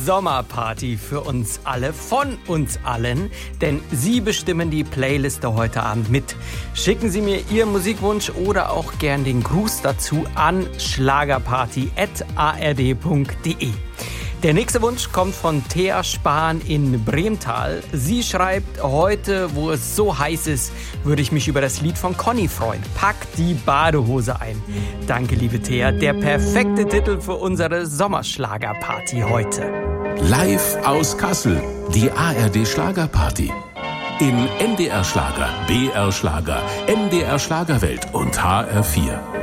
Sommerparty für uns alle, von uns allen, denn Sie bestimmen die Playliste heute Abend mit. Schicken Sie mir Ihren Musikwunsch oder auch gern den Gruß dazu an schlagerparty@ard.de. Der nächste Wunsch kommt von Thea Spahn in Bremtal. Sie schreibt, heute, wo es so heiß ist, würde ich mich über das Lied von Conny freuen. Pack die Badehose ein. Danke, liebe Thea. Der perfekte Titel für unsere Sommerschlagerparty heute. Live aus Kassel, die ARD Schlagerparty. In NDR Schlager, BR Schlager, NDR Schlagerwelt und HR4.